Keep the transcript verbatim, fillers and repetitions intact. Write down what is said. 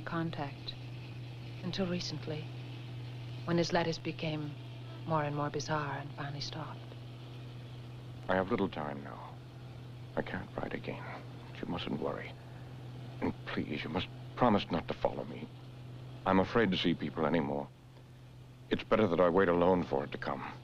any contact. Until recently, when his letters became more and more bizarre and finally stopped. I have little time now. I can't write again. You mustn't worry. And please, you must promise not to follow me. I'm afraid to see people anymore. It's better that I wait alone for it to come.